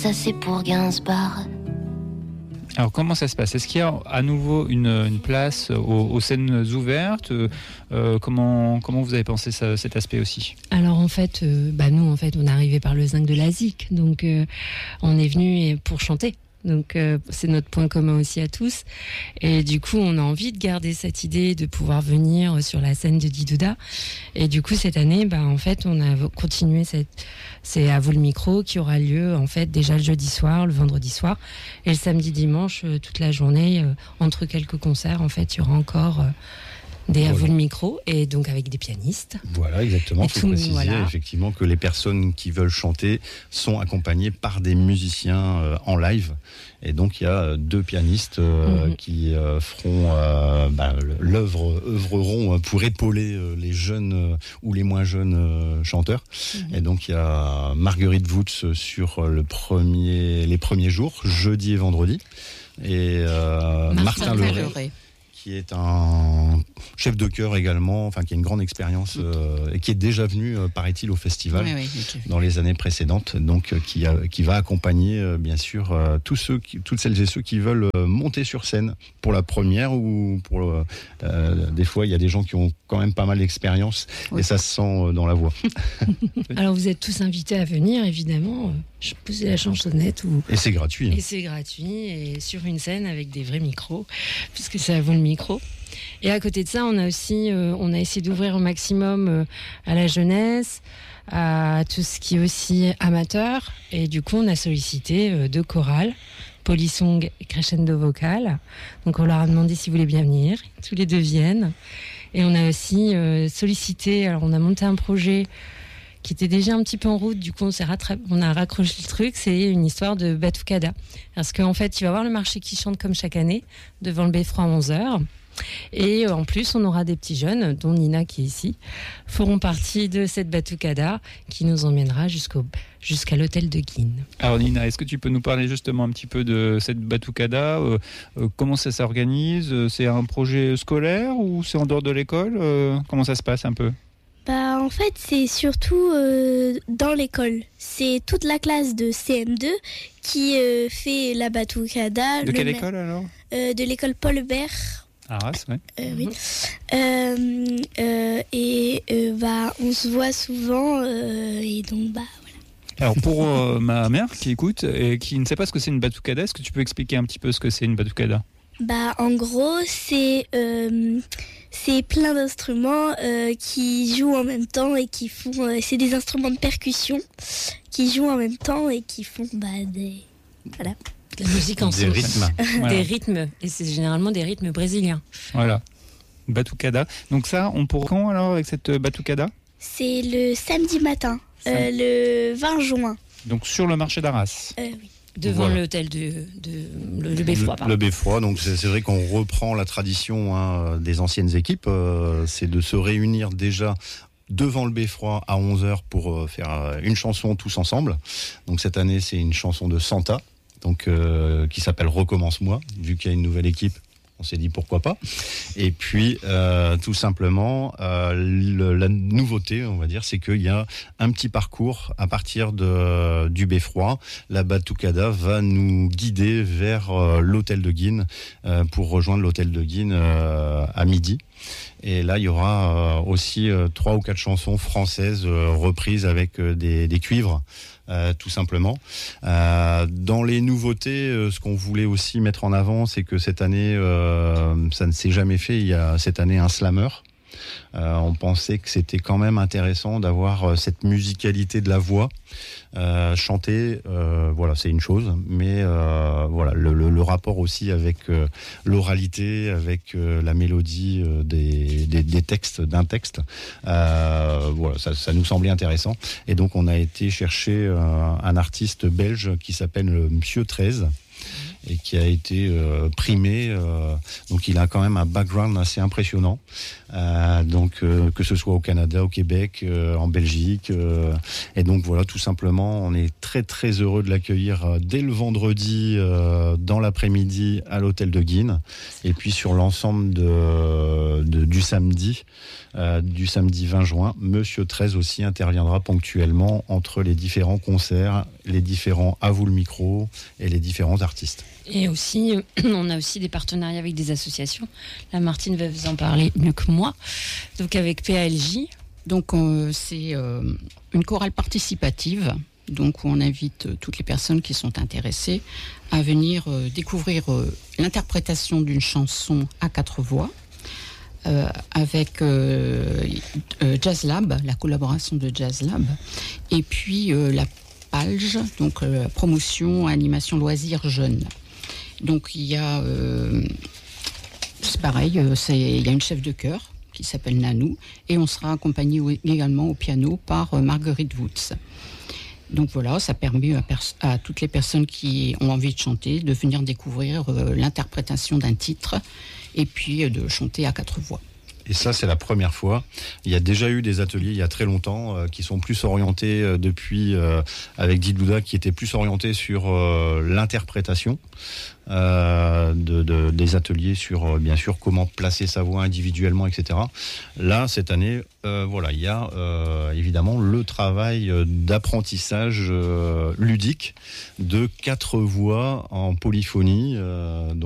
ça c'est pour Gainsbourg. Alors comment ça se passe ? Est-ce qu'il y a à nouveau une place aux scènes ouvertes ? Comment vous avez pensé cet aspect aussi ? Alors en fait, nous en fait on est arrivé par le zinc de la ZIC, donc on est venu pour chanter. Donc c'est notre point commun aussi à tous. Et du coup, on a envie de garder cette idée de pouvoir venir sur la scène de Didouda. Et du coup, cette année, en fait, on a continué c'est À vous le micro qui aura lieu en fait déjà le jeudi soir, le vendredi soir et le samedi dimanche toute la journée entre quelques concerts. En fait, il y aura encore À vous le micro, et donc avec des pianistes. Voilà, exactement. Il faut préciser effectivement que les personnes qui veulent chanter sont accompagnées par des musiciens en live. Et donc il y a 2 pianistes qui œuvreront pour épauler les jeunes ou les moins jeunes chanteurs. Et donc il y a Marguerite Woods sur les premiers jours, jeudi et vendredi. Et Martin Leray, qui est un chef de chœur également, qui a une grande expérience et qui est déjà venu, paraît-il, au festival dans les années précédentes, donc qui va accompagner bien sûr toutes celles et ceux qui veulent monter sur scène pour la première ou pour des fois il y a des gens qui ont quand même pas mal d'expérience et ça se sent dans la voix. Alors vous êtes tous invités à venir évidemment. Je posais la chansonnette et c'est gratuit. Et c'est gratuit et sur une scène avec des vrais micros puisque c'est À vous le micro. Et à côté de ça, on a essayé d'ouvrir au maximum à la jeunesse, à tout ce qui est aussi amateur. Et du coup, on a sollicité 2 chorales, Polysong et Crescendo Vocal. Donc, on leur a demandé s'ils voulaient bien venir. Tous les 2 viennent. Et on a aussi sollicité, alors on a monté un projet qui était déjà un petit peu en route. Du coup, on a raccroché le truc. C'est une histoire de Batucada. Parce qu'en fait, il va y avoir le marché qui chante comme chaque année, devant le Beffroi à 11h. Et en plus, on aura des petits jeunes, dont Nina qui est ici, feront partie de cette Batucada qui nous emmènera jusqu'à l'hôtel de Guine. Alors Nina, est-ce que tu peux nous parler justement un petit peu de cette Batucada ? Comment ça s'organise ? C'est un projet scolaire ou c'est en dehors de l'école ? Comment ça se passe un peu ? En fait, c'est surtout dans l'école. C'est toute la classe de CM2 qui fait la Batucada. De quelle école alors ? De l'école Paul Bert. Arras, oui. Oui. On se voit souvent et donc voilà. Alors pour ma mère qui écoute et qui ne sait pas ce que c'est une Batucada, est-ce que tu peux expliquer un petit peu ce que c'est une Batucada ? En gros, c'est plein d'instruments qui jouent en même temps et qui font... c'est des instruments de percussion qui jouent en même temps et qui font des... Voilà. La musique en des rythmes. Des rythmes. Et c'est généralement des rythmes brésiliens. Voilà. Batucada. Donc ça, on pourra quand alors avec cette Batucada ? C'est le samedi matin, le 20 juin. Donc sur le marché d'Arras. Oui. Devant l'hôtel le Beffroi. Le Beffroi, donc c'est vrai qu'on reprend la tradition des anciennes équipes, c'est de se réunir déjà devant le Beffroi à 11h pour faire une chanson tous ensemble. Donc cette année, c'est une chanson de Santa, donc qui s'appelle Recommence-moi, vu qu'il y a une nouvelle équipe. On s'est dit pourquoi pas. Et puis, tout simplement, la nouveauté, on va dire, c'est qu'il y a un petit parcours à partir du Beffroi. La Batucada va nous guider vers l'hôtel de Guine pour rejoindre l'hôtel de Guine à midi. Et là, il y aura aussi 3 ou 4 chansons françaises reprises avec des cuivres. Tout simplement. Dans les nouveautés, ce qu'on voulait aussi mettre en avant, c'est que cette année, ça ne s'est jamais fait. Il y a cette année un slammer. On pensait que c'était quand même intéressant d'avoir cette musicalité de la voix. Chanter, c'est une chose, mais le rapport aussi avec l'oralité, avec la mélodie des textes, d'un texte, ça nous semblait intéressant. Et donc on a été chercher un artiste belge qui s'appelle Monsieur 13 et qui a été primé. Donc il a quand même un background assez impressionnant. Donc que ce soit au Canada, au Québec, en Belgique. Et donc voilà, tout simplement, on est très très heureux de l'accueillir dès le vendredi dans l'après-midi à l'hôtel de Guînes. Et puis sur l'ensemble du samedi 20 juin, Monsieur 13 aussi interviendra ponctuellement entre les différents concerts, les différents À vous le micro et les différents artistes. Et aussi, on a aussi des partenariats avec des associations. Là, Martine va vous en parler mieux que moi. Donc avec PALJ. Donc c'est une chorale participative, donc où on invite toutes les personnes qui sont intéressées à venir découvrir l'interprétation d'une chanson à 4 voix. Avec Jazz Lab, la collaboration de Jazz Lab, et puis la PALJ, donc promotion, animation, loisirs jeunes. Donc il y a, c'est pareil, il y a une chef de chœur qui s'appelle Nanou, et on sera accompagné également au piano par Marguerite Woods. Donc voilà, ça permet à toutes les personnes qui ont envie de chanter de venir découvrir l'interprétation d'un titre et puis de chanter à 4 voix. Et ça, c'est la première fois. Il y a déjà eu des ateliers il y a très longtemps qui sont plus orientés depuis, avec Didouda, qui était plus orienté sur l'interprétation, des ateliers sur, bien sûr, comment placer sa voix individuellement, etc. Là, cette année, voilà, il y a évidemment le travail d'apprentissage ludique de 4 voix en polyphonie. Donc